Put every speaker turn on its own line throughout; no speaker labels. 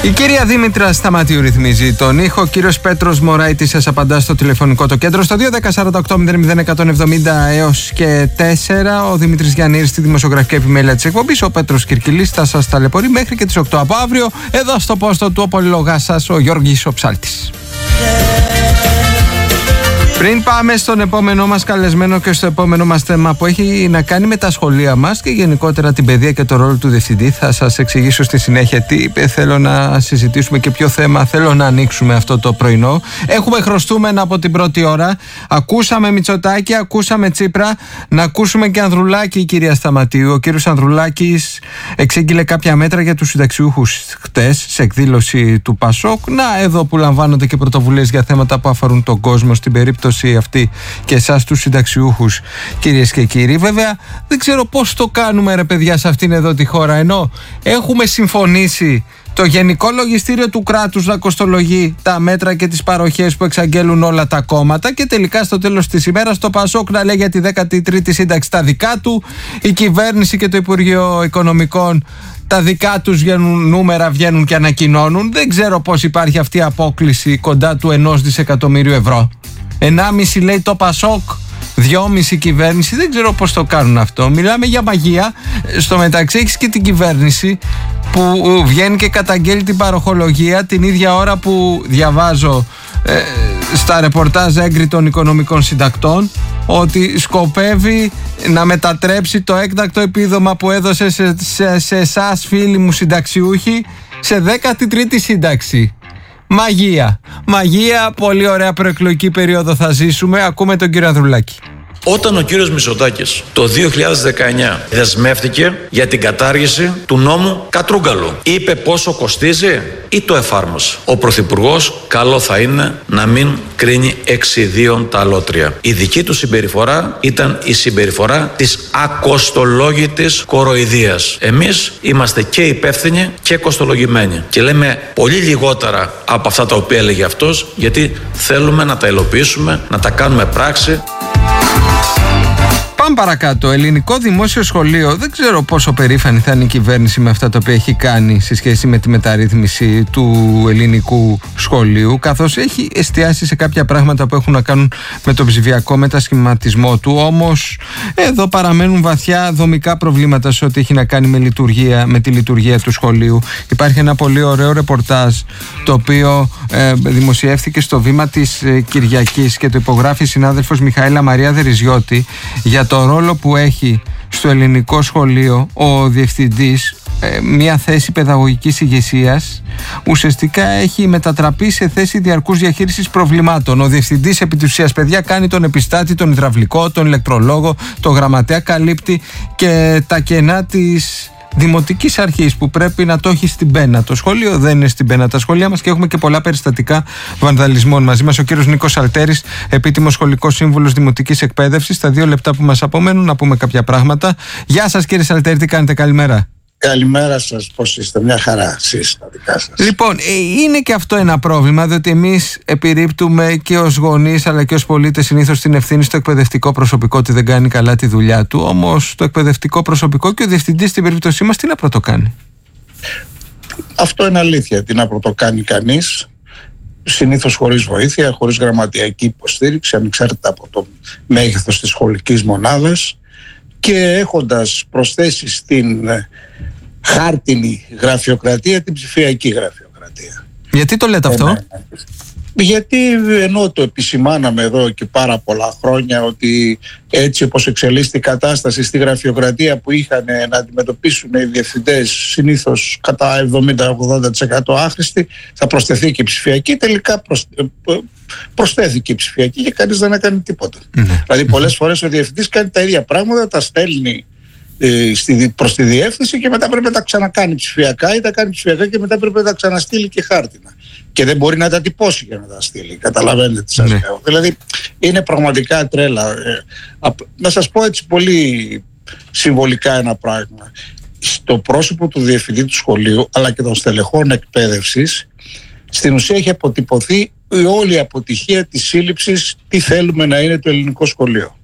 Η κυρία Δήμητρα Σταματίου ρυθμίζει τον ήχο. Ο κύριος Πέτρος Μωράητης σας απαντά στο τηλεφωνικό το κέντρο στο 210-48-00-170 έως και 4. Ο Δημήτρης Γιαννήρης στη δημοσιογραφική επιμέλεια της εκπομπής. Ο Πέτρος Κυρκυλής θα σας ταλαιπωρεί μέχρι και τις 8 από αύριο. Εδώ στο πόστο του ο πολυλογάς σας ο Γιώργης ο Ψάλτης. Πριν πάμε στον επόμενό μας καλεσμένο και στο επόμενο μας θέμα που έχει να κάνει με τα σχολεία μας και γενικότερα την παιδεία και το ρόλο του διευθυντή, θα σας εξηγήσω στη συνέχεια τι θέλω να συζητήσουμε και ποιο θέμα θέλω να ανοίξουμε αυτό το πρωινό. Έχουμε χρωστούμενα από την πρώτη ώρα. Ακούσαμε Μητσοτάκη, ακούσαμε Τσίπρα, να ακούσουμε και Ανδρουλάκη, η κυρία Σταματίου. Ο κύριος Ανδρουλάκης εξήγηλε κάποια μέτρα για τους συνταξιούχους χτες σε εκδήλωση του ΠΑΣΟΚ. Να, εδώ που λαμβάνονται και πρωτοβουλίες για θέματα που αφορούν τον κόσμο, στην περίπτωση αυτή και εσάς τους συνταξιούχους, κυρίες και κύριοι. Βέβαια δεν ξέρω πώς το κάνουμε ρε παιδιά σε αυτήν εδώ τη χώρα, ενώ έχουμε συμφωνήσει το Γενικό Λογιστήριο του κράτους να κοστολογεί τα μέτρα και τις παροχές που εξαγγέλουν όλα τα κόμματα και τελικά στο τέλος της ημέρας το ΠΑΣΟΚ να λέει για τη 13η σύνταξη τα δικά του, η κυβέρνηση και το Υπουργείο Οικονομικών τα δικά τους νούμερα βγαίνουν και ανακοινώνουν. Δεν ξέρω πώς υπάρχει αυτή η απόκλιση κοντά του 1 δισεκατομμύριου ευρώ. 1,5 λέει το ΠΑΣΟΚ, 2,5 κυβέρνηση. Δεν ξέρω πώς το κάνουν αυτό. Μιλάμε για μαγεία. Στο μεταξύ έχεις και την κυβέρνηση που βγαίνει και καταγγέλει την παροχολογία την ίδια ώρα που διαβάζω στα ρεπορτάζ έγκριτων οικονομικών συντακτών ότι σκοπεύει να μετατρέψει το έκτακτο επίδομα που έδωσε σε εσάς φίλοι μου συνταξιούχοι σε 13η σύνταξη. Μαγεία. Μαγεία, πολύ ωραία προεκλογική περίοδο θα ζήσουμε. Ακούμε τον κύριο Ανδρουλάκη.
Όταν ο κύριος Μητσοτάκης το 2019 δεσμεύτηκε για την κατάργηση του νόμου Κατρούγκαλου, είπε πόσο κοστίζει ή το εφάρμοσε. Ο Πρωθυπουργός καλό θα είναι να μην κρίνει εξιδίων τα αλότρια. Η δική του συμπεριφορά ήταν η συμπεριφορά της ακοστολόγητης κοροϊδίας. Εμείς είμαστε και υπεύθυνοι και κοστολογημένοι και λέμε πολύ λιγότερα από αυτά τα οποία έλεγε αυτός, γιατί θέλουμε να τα υλοποιήσουμε, να τα κάνουμε πράξη.
Πάμε παρακάτω. Ελληνικό δημόσιο σχολείο. Δεν ξέρω πόσο περήφανη θα είναι η κυβέρνηση με αυτά τα οποία έχει κάνει σε σχέση με τη μεταρρύθμιση του ελληνικού σχολείου, καθώς έχει εστιάσει σε κάποια πράγματα που έχουν να κάνουν με τον ψηφιακό μετασχηματισμό του. Όμως εδώ παραμένουν βαθιά δομικά προβλήματα σε ό,τι έχει να κάνει με τη λειτουργία του σχολείου. Υπάρχει ένα πολύ ωραίο ρεπορτάζ το οποίο δημοσιεύθηκε στο Βήμα της Κυριακής και το υπογράφει η συνάδελφος Μιχαήλα Μαρία Δεριζιώτη για το ρόλο που έχει στο ελληνικό σχολείο ο διευθυντής. Μια θέση παιδαγωγικής ηγεσίας ουσιαστικά έχει μετατραπεί σε θέση διαρκούς διαχείρισης προβλημάτων. Ο διευθυντής επί της ουσίας, παιδιά, κάνει τον επιστάτη, τον υδραυλικό, τον ηλεκτρολόγο, τον γραμματέα, καλύπτει και τα κενά της δημοτικής αρχής που πρέπει να το έχει στην πένα. Το σχολείο δεν είναι στην πένα τα σχολεία μας και έχουμε και πολλά περιστατικά βανδαλισμών. Μαζί μας ο κύριος Νίκος Σαλτέρης, επίτιμος σχολικός σύμβουλος δημοτικής εκπαίδευσης. Στα 2 λεπτά που μας απομένουν να πούμε κάποια πράγματα. Γεια σας κύριε Σαλτέρη, τι κάνετε, καλημέρα.
Καλημέρα σας, πώς είστε, μια χαρά εσείς τα δικά σας.
Λοιπόν, είναι και αυτό ένα πρόβλημα, διότι εμείς επιρρύπτουμε και ως γονείς αλλά και ως πολίτες συνήθως την ευθύνη στο εκπαιδευτικό προσωπικό ότι δεν κάνει καλά τη δουλειά του. Όμως το εκπαιδευτικό προσωπικό και ο διευθυντής στην περίπτωσή μας τι να πρωτοκάνει?
Αυτό είναι αλήθεια, τι να πρωτοκάνει κανείς. Συνήθως χωρίς βοήθεια, χωρίς γραμματιακή υποστήριξη, ανεξάρτητα από το μέγεθος της σχολικής μονάδας και έχοντας προσθέσει στην χάρτινη γραφειοκρατία την ψηφιακή γραφειοκρατία.
Γιατί το λέτε αυτό?
Γιατί ενώ το επισημάναμε εδώ και πάρα πολλά χρόνια ότι έτσι όπως εξελίσσεται η κατάσταση στη γραφειοκρατία που είχαν να αντιμετωπίσουν οι διευθυντές συνήθως κατά 70-80% άχρηστοι, θα προσθεθεί και η ψηφιακή. Τελικά προσθέθηκε η ψηφιακή και κανείς δεν έκανε τίποτα. Δηλαδή πολλές φορές ο διευθυντής κάνει τα ίδια πράγματα, τα στέλνει προς τη διεύθυνση και μετά πρέπει να τα ξανακάνει ψηφιακά ή τα κάνει ψηφιακά και μετά πρέπει να τα ξαναστείλει και χάρτινα και δεν μπορεί να τα τυπώσει για να τα στείλει. Καταλαβαίνετε τι σας λέω? Δηλαδή είναι πραγματικά τρέλα. Να σας πω έτσι πολύ συμβολικά ένα πράγμα. Στο πρόσωπο του διευθυντή του σχολείου αλλά και των στελεχών εκπαίδευσης στην ουσία έχει αποτυπωθεί η όλη αποτυχία της σύλληψης τι θέλουμε να είναι το ελληνικό σχολείο.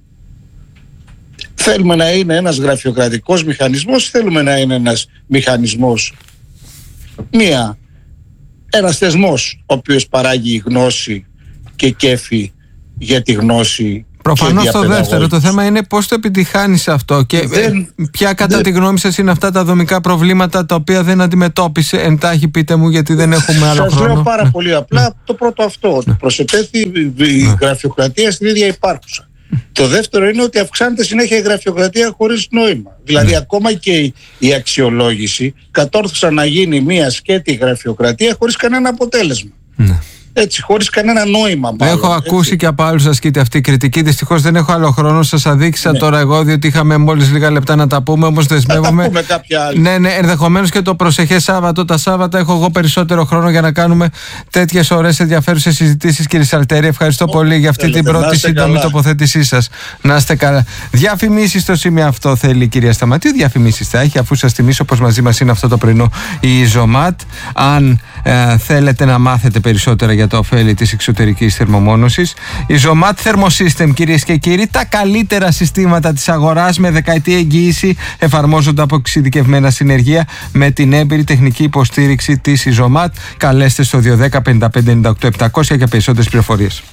Θέλουμε να είναι ένας γραφειοκρατικός μηχανισμός, θέλουμε να είναι ένας μηχανισμός, μια ένας θεσμός ο οποίος παράγει γνώση και κέφι για τη γνώση.
Προφανώς το δεύτερο. Το θέμα είναι πώς το επιτυχάνεις αυτό και ποια κατά τη γνώμη σας είναι αυτά τα δομικά προβλήματα τα οποία δεν αντιμετώπισε εντάχει, πείτε μου, γιατί δεν έχουμε άλλο χρόνο.
Σας λέω πάρα πολύ απλά το πρώτο αυτό, ότι προσεπέθη η γραφειοκρατία στην ίδια υπάρχουσα. Το δεύτερο είναι ότι αυξάνεται συνέχεια η γραφειοκρατία χωρίς νόημα. Δηλαδή ακόμα και η αξιολόγηση κατόρθωσαν να γίνει μια σκέτη γραφειοκρατία χωρίς κανένα αποτέλεσμα. Έτσι, χωρίς κανένα νόημα. Μάλλον,
έχω ακούσει και από άλλους ασκείται αυτή η κριτική. Δυστυχώς δεν έχω άλλο χρόνο. Σας αδίκησα τώρα εγώ, διότι είχαμε μόλις λίγα λεπτά να τα πούμε. Όμως δεσμεύομαι.
Θα τα πούμε κάποια άλλη.
Ναι, ενδεχομένως και το προσεχές Σάββατο. Τα Σάββατα έχω εγώ περισσότερο χρόνο για να κάνουμε τέτοιες ωραίες ενδιαφέρουσες συζητήσεις, κύριε Σαλτέρη. Ευχαριστώ πολύ για αυτή την πρώτη σύντομη τοποθέτησή σας. Να είστε καλά. Διαφημίσεις στο σημείο αυτό θέλει η κυρία Σταματίου. Διαφημίσεις θα έχει, αφού σας θυμίσω πως μαζί μας είναι αυτό το πρωινό η Ιζωμάτ. Αν θέλετε να μάθετε περισσότερα για το ωφέλη της εξωτερικής θερμομόνωσης, η Ιζωμάτ Thermosystem, κυρίες και κύριοι, τα καλύτερα συστήματα της αγοράς με δεκαετή εγγύηση, εφαρμόζονται από εξειδικευμένα συνεργεία με την έμπειρη τεχνική υποστήριξη της Ιζωμάτ. Καλέστε στο 210 55 98 700 για περισσότερες πληροφορίες.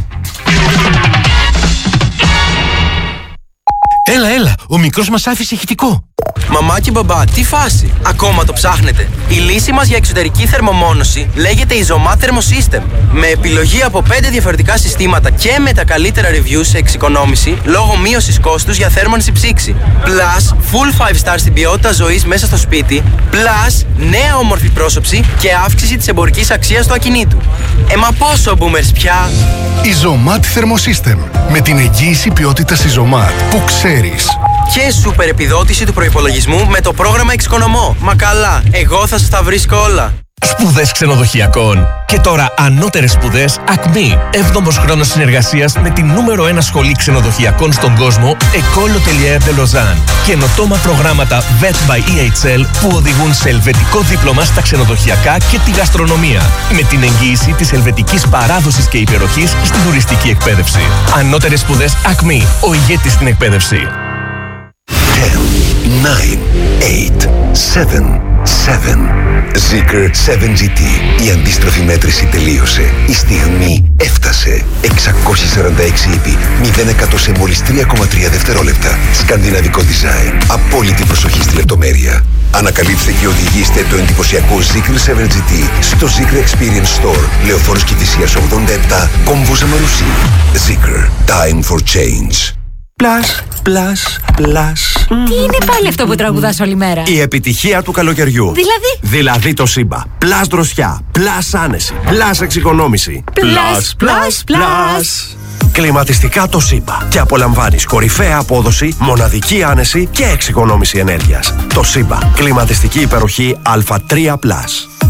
Έλα, ο μικρός μας άφησε ηχητικό.
Μαμά και μπαμπά, τι φάση, ακόμα το ψάχνετε? Η λύση μας για εξωτερική θερμομόνωση λέγεται Izomat Thermosystem. Με επιλογή από 5 διαφορετικά συστήματα και με τα καλύτερα reviews σε εξοικονόμηση λόγω μείωσης κόστους για θέρμανση ψήξη. Plus, full 5 star στην ποιότητα ζωής μέσα στο σπίτι. Plus, νέα όμορφη πρόσωψη και αύξηση της εμπορικής αξίας του ακινήτου. Μα πόσο boomers πια?
Izomat Thermosystem. Με την εγγύηση ποιότητας Izomat που ξέρεις.
Και σούπερ επιδότηση του προϋπολογισμού με το πρόγραμμα Εξοικονομώ. Μα καλά, εγώ θα σας τα βρίσκω όλα.
Σπουδές ξενοδοχειακών. Και τώρα ανώτερες σπουδές Acme. 7ος χρόνος συνεργασίας με την νούμερο 1 σχολή ξενοδοχειακών στον κόσμο, École Hôtelière de Lausanne. Καινοτόμα προγράμματα VET by EHL που οδηγούν σε ελβετικό δίπλωμα στα ξενοδοχειακά και τη γαστρονομία. Με την εγγύηση της ελβετικής παράδοσης και υπεροχής στην τουριστική εκπαίδευση. Ανώτερες σπουδές Acme. Ο ηγέτης στην εκπαίδευση.
10, 9, 8, 7, 7. Zeekr 7GT. Η αντίστροφη μέτρηση τελείωσε. Η στιγμή έφτασε. 646 ύπη. 0% σε μόλις 3,3 δευτερόλεπτα. Σκανδιναβικό design. Απόλυτη προσοχή στη λεπτομέρεια. Ανακαλύψτε και οδηγήστε το εντυπωσιακό Zeekr 7GT στο Zeekr Experience Store. Λεωφόρος Κηφισίας 87, Κόμβος Αμαρουσί. Zeekr. Time for change.
Πλάς. Τι είναι πάλι αυτό που τραγουδάς όλη μέρα?
Η επιτυχία του καλοκαιριού. Δηλαδή το Σύμπα. Πλάς δροσιά, πλάς άνεση, πλάς εξοικονόμηση. Πλάς. Κλιματιστικά το Σύμπα. Και απολαμβάνεις κορυφαία απόδοση, μοναδική άνεση και εξοικονόμηση ενέργειας. Το Σύμπα. Κλιματιστική υπεροχή Α3+.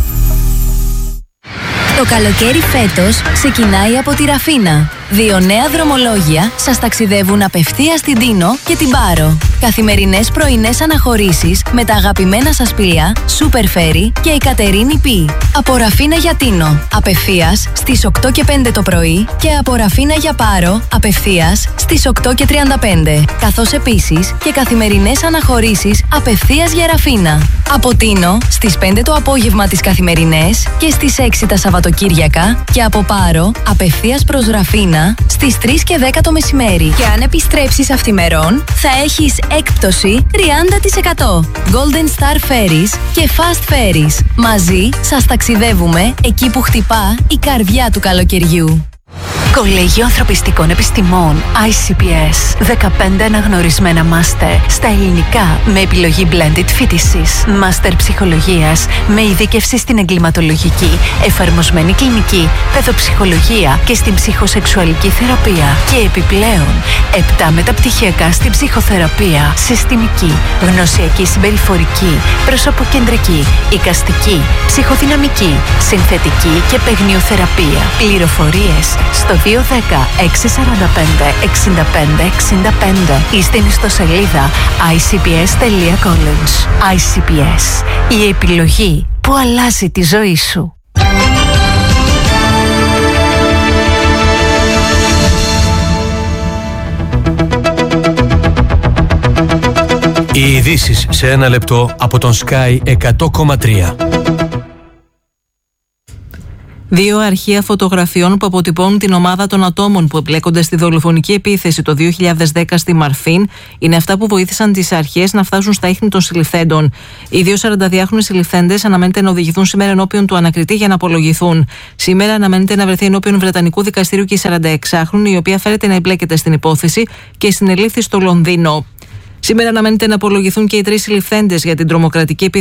Το καλοκαίρι φέτος ξεκινάει από τη Ραφίνα. 2 νέα δρομολόγια σας ταξιδεύουν απευθείας στην Τίνο και την Πάρο. Καθημερινές πρωινές αναχωρήσεις με τα αγαπημένα σας πλοία Super Ferry και η Κατερίνη Π. Από Ραφίνα για Τίνο, απευθείας στις 8 και 5 το πρωί και από Ραφίνα για Πάρο, απευθείας στις 8 και 35. Καθώς επίσης και καθημερινές αναχωρήσεις απευθείας για Ραφίνα. Από Τίνο στις 5 το απόγευμα τις καθημερινές και στις 6 τα Σαββατοκύριακα και από Πάρο απευθείας προς Ραφίνα στις 3 και 10 το μεσημέρι. Και αν επιστρέψεις αυθημερών θα έχεις έκπτωση 30%. Golden Star Ferries και Fast Ferries. Μαζί σας ταξιδεύουμε εκεί που χτυπά η καρδιά του καλοκαιριού.
Κολέγιο Ανθρωπιστικών Επιστημών ICPS. 15 αναγνωρισμένα μάστερ στα ελληνικά με επιλογή blended φοιτησης. Μάστερ ψυχολογίας με ειδίκευση στην εγκληματολογική, εφαρμοσμένη κλινική, παιδοψυχολογία και στην ψυχοσεξουαλική θεραπεία. Και επιπλέον 7 μεταπτυχιακά στην ψυχοθεραπεία, συστημική, γνωσιακή συμπεριφορική, προσωποκεντρική, εικαστική, ψυχοδυναμική, συνθετική και παιγνιοθεραπεία. Πληροφορίες στο 210 645 65 65 ή στην ιστοσελίδα icps.college. ICPS. Η επιλογή που αλλάζει τη ζωή σου.
Οι ειδήσεις σε 1 λεπτό από τον Sky 100,3.
2 αρχεία φωτογραφιών που αποτυπώνουν την ομάδα των ατόμων που εμπλέκονται στη δολοφονική επίθεση το 2010 στη Μαρφίν είναι αυτά που βοήθησαν τις αρχές να φτάσουν στα ίχνη των συλληφθέντων. Οι 2 42χρονοι συλληφθέντες αναμένεται να οδηγηθούν σήμερα ενώπιον του ανακριτή για να απολογηθούν. Σήμερα αναμένεται να βρεθεί ενώπιον Βρετανικού δικαστήριου και η 46χρονη, η οποία φέρεται να εμπλέκεται στην υπόθεση και συνελήφθη στο Λονδίνο. Σήμερα αναμένεται να απολογηθούν και οι 3 συλληφθέντες για την τρομοκρατική επίθεση